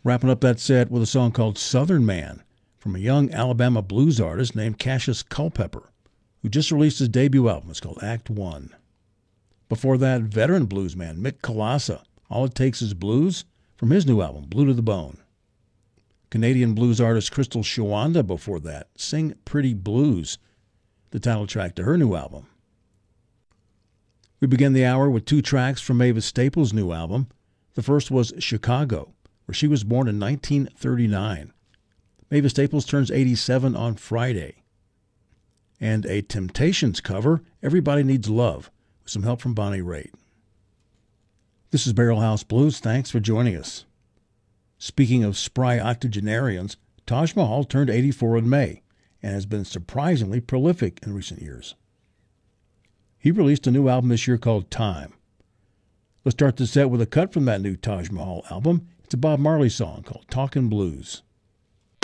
Wrapping up that set with a song called Southern Man from a young Alabama blues artist named Cassius Culpepper, who just released his debut album. It's called Act One. Before that, veteran bluesman Mick Kolassa, All It Takes Is Blues, from his new album, Blue to the Bone. Canadian blues artist Crystal Shawanda before that, Sing Pretty Blues, the title track to her new album. We began the hour with two tracks from Mavis Staples' new album. The first was Chicago, where she was born in 1939. Mavis Staples turns 87 on Friday. And a Temptations cover, Everybody Needs Love, with some help from Bonnie Raitt. This is Barrel House Blues. Thanks for joining us. Speaking of spry octogenarians, Taj Mahal turned 84 in May and has been surprisingly prolific in recent years. He released a new album this year called Time. Let's start the set with a cut from that new Taj Mahal album. It's a Bob Marley song called Talkin' Blues.